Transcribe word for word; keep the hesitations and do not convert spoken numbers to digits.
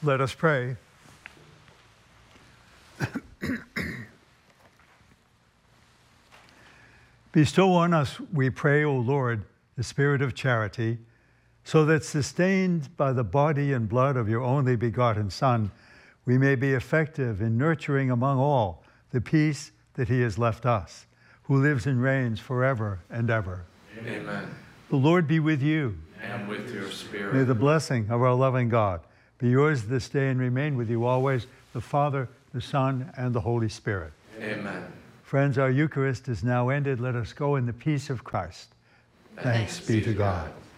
Let us pray. Bestow on us, we pray, O Lord, the spirit of charity, so that sustained by the body and blood of your only begotten Son, we may be effective in nurturing among all the peace that he has left us, who lives and reigns forever and ever. Amen. The Lord be with you. And with your spirit. May the blessing of our loving God be yours this day and remain with you always, the Father, the Son, and the Holy Spirit. Amen. Friends, our Eucharist is now ended. Let us go in the peace of Christ. Thanks, Thanks be to God. God.